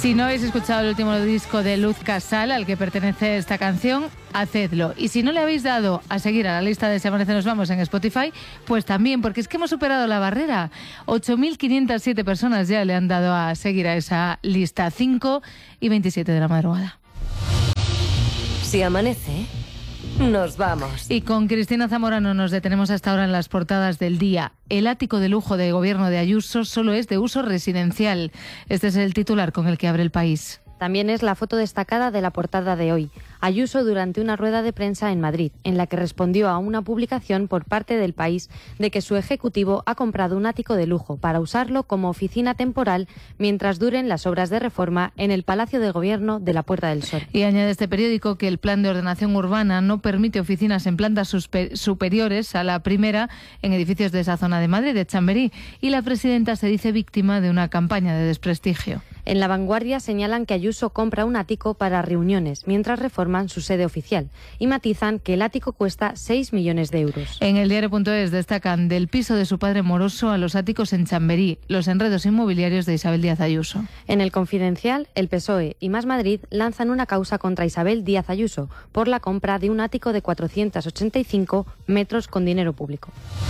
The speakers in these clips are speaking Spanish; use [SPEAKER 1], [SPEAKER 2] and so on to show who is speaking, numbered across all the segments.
[SPEAKER 1] Si no habéis escuchado el último disco de Luz Casal, al que pertenece esta canción, hacedlo. Y si no le habéis dado a seguir a la lista de Se Amanece Nos Vamos en Spotify, pues también, porque es que hemos superado la barrera. 8.507 personas ya le han dado a seguir a esa lista. 5:27 de la madrugada.
[SPEAKER 2] Si amanece, nos vamos.
[SPEAKER 1] Y con Cristina Zamorano nos detenemos hasta ahora en las portadas del día. El ático de lujo de gobierno de Ayuso solo es de uso residencial. Este es el titular con el que abre El País.
[SPEAKER 3] También es la foto destacada de la portada de hoy. Ayuso durante una rueda de prensa en Madrid, en la que respondió a una publicación por parte del País de que su ejecutivo ha comprado un ático de lujo para usarlo como oficina temporal mientras duren las obras de reforma en el Palacio de Gobierno de la Puerta del Sol.
[SPEAKER 1] Y añade este periódico que el plan de ordenación urbana no permite oficinas en plantas superiores a la primera en edificios de esa zona de Madrid, de Chamberí, y la presidenta se dice víctima de una campaña de desprestigio.
[SPEAKER 3] En La Vanguardia señalan que Ayuso compra un ático para reuniones mientras reforman su sede oficial y matizan que el ático cuesta 6 millones de euros.
[SPEAKER 1] En el diario.es destacan del piso de su padre moroso a los áticos en Chamberí, los enredos inmobiliarios de Isabel Díaz Ayuso.
[SPEAKER 3] En El Confidencial, el PSOE y Más Madrid lanzan una causa contra Isabel Díaz Ayuso por la compra de un ático de 485 metros con dinero público.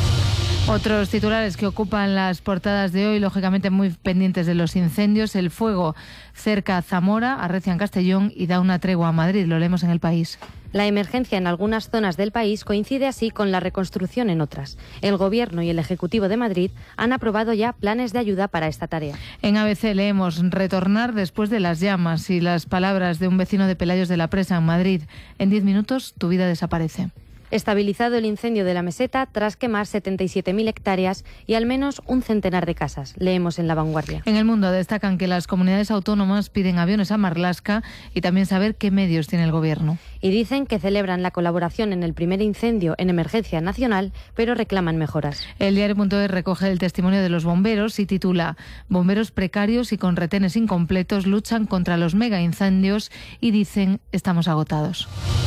[SPEAKER 1] Otros titulares que ocupan las portadas de hoy, lógicamente muy pendientes de los incendios. El fuego cerca a Zamora, arrecia en Castellón y da una tregua a Madrid. Lo leemos en El País.
[SPEAKER 3] La emergencia en algunas zonas del país coincide así con la reconstrucción en otras. El Gobierno y el Ejecutivo de Madrid han aprobado ya planes de ayuda para esta tarea.
[SPEAKER 1] En ABC leemos retornar después de las llamas y las palabras de un vecino de Pelayos de la Presa en Madrid. En 10 minutos tu vida desaparece.
[SPEAKER 3] Estabilizado el incendio de la Meseta tras quemar 77.000 hectáreas y al menos un centenar de casas, leemos en La Vanguardia.
[SPEAKER 1] En El Mundo destacan que las comunidades autónomas piden aviones a Marlaska y también saber qué medios tiene el Gobierno.
[SPEAKER 3] Y dicen que celebran la colaboración en el primer incendio en emergencia nacional, pero reclaman mejoras.
[SPEAKER 1] El diario.es recoge el testimonio de los bomberos y titula «Bomberos precarios y con retenes incompletos luchan contra los mega incendios y dicen estamos agotados».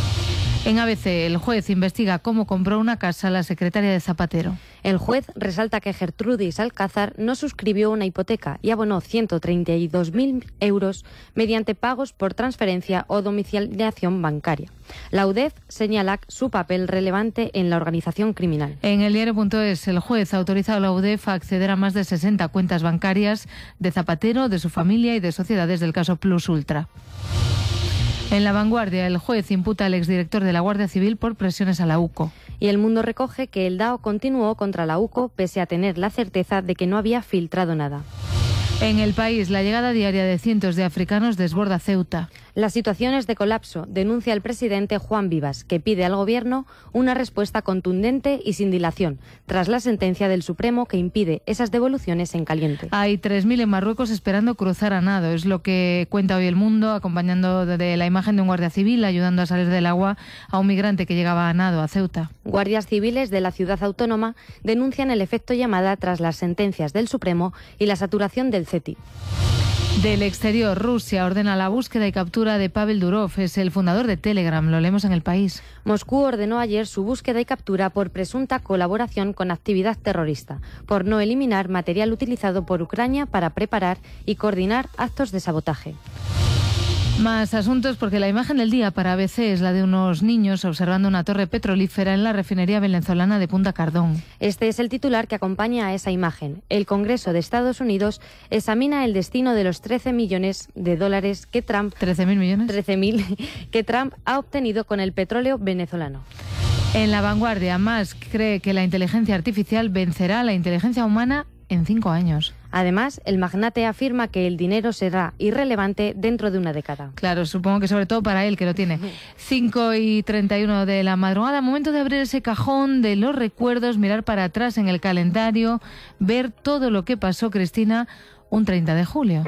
[SPEAKER 1] En ABC, el juez investiga cómo compró una casa la secretaria de Zapatero.
[SPEAKER 3] El juez resalta que Gertrudis Alcázar no suscribió una hipoteca y abonó 132.000 euros mediante pagos por transferencia o domiciliación bancaria. La UDEF señala su papel relevante en la organización criminal.
[SPEAKER 1] En el diario.es, el juez ha autorizado a la UDEF a acceder a más de 60 cuentas bancarias de Zapatero, de su familia y de sociedades del caso Plus Ultra. En La Vanguardia, el juez imputa al exdirector de la Guardia Civil por presiones a la UCO.
[SPEAKER 3] Y El Mundo recoge que el DAO continuó contra la UCO pese a tener la certeza de que no había filtrado nada.
[SPEAKER 1] En El País, la llegada diaria de cientos de africanos desborda Ceuta.
[SPEAKER 3] Las situaciones de colapso, denuncia el presidente Juan Vivas, que pide al Gobierno una respuesta contundente y sin dilación, tras la sentencia del Supremo que impide esas devoluciones en caliente.
[SPEAKER 1] Hay 3.000 en Marruecos esperando cruzar a nado, es lo que cuenta hoy El Mundo, acompañando de la imagen de un guardia civil ayudando a salir del agua a un migrante que llegaba a nado a Ceuta.
[SPEAKER 3] Guardias civiles de la ciudad autónoma denuncian el efecto llamada tras las sentencias del Supremo y la saturación del CETI.
[SPEAKER 1] Del exterior, Rusia ordena la búsqueda y captura de Pavel Durov, es el fundador de Telegram, lo leemos en El País.
[SPEAKER 3] Moscú ordenó ayer su búsqueda y captura por presunta colaboración con actividad terrorista, por no eliminar material utilizado por Ucrania para preparar y coordinar actos de sabotaje.
[SPEAKER 1] Más asuntos porque la imagen del día para ABC es la de unos niños observando una torre petrolífera en la refinería venezolana de Punta Cardón.
[SPEAKER 3] Este es el titular que acompaña a esa imagen. El Congreso de Estados Unidos examina el destino de los 13 millones de dólares que Trump...
[SPEAKER 1] ¿13.000 millones?
[SPEAKER 3] 13.000 que Trump ha obtenido con el petróleo venezolano.
[SPEAKER 1] En La Vanguardia, Musk cree que la inteligencia artificial vencerá a la inteligencia humana en 5 años.
[SPEAKER 3] Además, el magnate afirma que el dinero será irrelevante dentro de una década.
[SPEAKER 1] Claro, supongo que sobre todo para él, que lo tiene. 5:31 de la madrugada, momento de abrir ese cajón de los recuerdos, mirar para atrás en el calendario, ver todo lo que pasó, Cristina, un 30 de julio.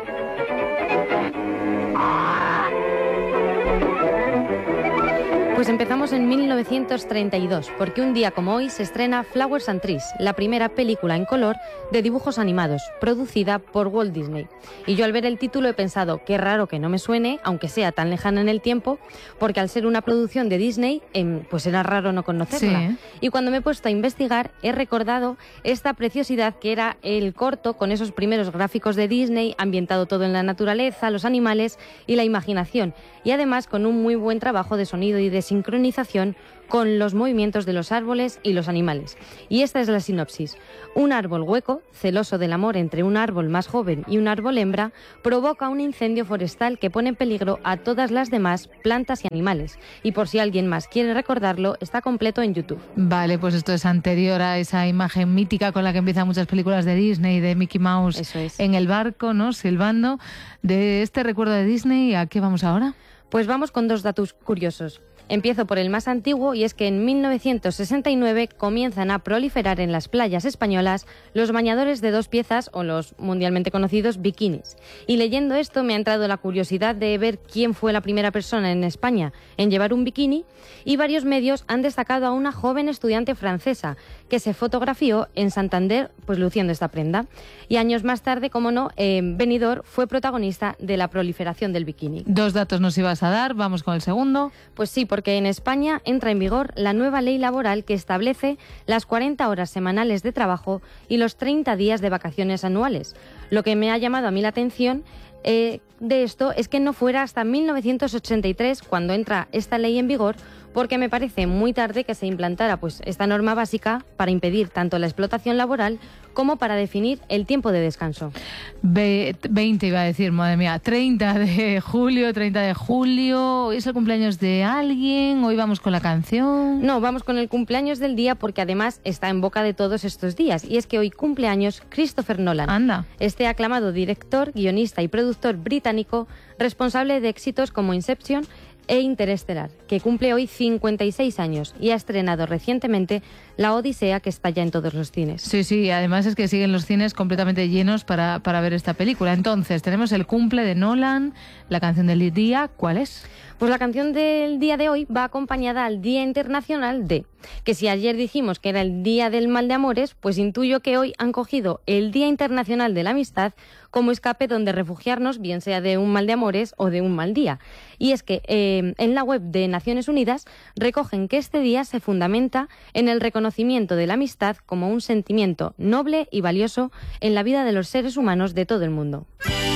[SPEAKER 3] Pues empezamos en 1932, porque un día como hoy se estrena Flowers and Trees, la primera película en color de dibujos animados, producida por Walt Disney. Y yo al ver el título he pensado, qué raro que no me suene, aunque sea tan lejana en el tiempo, porque al ser una producción de Disney, pues era raro no conocerla.
[SPEAKER 1] Sí.
[SPEAKER 3] Y cuando me he puesto a investigar, he recordado esta preciosidad que era el corto con esos primeros gráficos de Disney, ambientado todo en la naturaleza, los animales y la imaginación. Y además con un muy buen trabajo de sonido y de sincronización con los movimientos de los árboles y los animales. Y esta es la sinopsis. Un árbol hueco, celoso del amor entre un árbol más joven y un árbol hembra, provoca un incendio forestal que pone en peligro a todas las demás plantas y animales. Y por si alguien más quiere recordarlo, está completo en YouTube.
[SPEAKER 1] Vale, pues esto es anterior a esa imagen mítica con la que empiezan muchas películas de Disney, de Mickey Mouse
[SPEAKER 3] Eso es.
[SPEAKER 1] en el barco, ¿no? Silbando. De este recuerdo de Disney, ¿a qué vamos ahora?
[SPEAKER 3] Pues vamos con dos datos curiosos. Empiezo por el más antiguo y es que en 1969 comienzan a proliferar en las playas españolas los bañadores de 2 piezas o los mundialmente conocidos bikinis. Y leyendo esto me ha entrado la curiosidad de ver quién fue la primera persona en España en llevar un bikini y varios medios han destacado a una joven estudiante francesa que se fotografió en Santander pues luciendo esta prenda. Y años más tarde, como no, Benidorm fue protagonista de la proliferación del bikini.
[SPEAKER 1] 2 datos nos ibas a dar, vamos con el segundo.
[SPEAKER 3] Pues sí, porque en España entra en vigor la nueva ley laboral que establece las 40 horas semanales de trabajo y los 30 días de vacaciones anuales. Lo que me ha llamado a mí la atención de esto es que no fuera hasta 1983 cuando entra esta ley en vigor, porque me parece muy tarde que se implantara pues esta norma básica para impedir tanto la explotación laboral como para definir el tiempo de descanso.
[SPEAKER 1] 20 iba a decir, madre mía, 30 de julio, ¿hoy es el cumpleaños de alguien? ¿Hoy vamos con la canción?
[SPEAKER 3] No, vamos con el cumpleaños del día porque además está en boca de todos estos días y es que hoy cumpleaños Christopher Nolan.
[SPEAKER 1] Anda.
[SPEAKER 3] Este aclamado director, guionista y productor británico, responsable de éxitos como Inception e Interestelar, que cumple hoy 56 años y ha estrenado recientemente La Odisea, que está ya en todos los cines.
[SPEAKER 1] Sí, además es que siguen los cines completamente llenos para ver esta película. Entonces, tenemos el cumple de Nolan, la canción del día, ¿cuál es?
[SPEAKER 3] Pues la canción del día de hoy va acompañada al Día Internacional de, que si ayer dijimos que era el Día del Mal de Amores, pues intuyo que hoy han cogido el Día Internacional de la Amistad como escape donde refugiarnos, bien sea de un mal de amores o de un mal día. Y es que en la web de Naciones Unidas recogen que este día se fundamenta en el reconocimiento de la amistad como un sentimiento noble y valioso en la vida de los seres humanos de todo el mundo.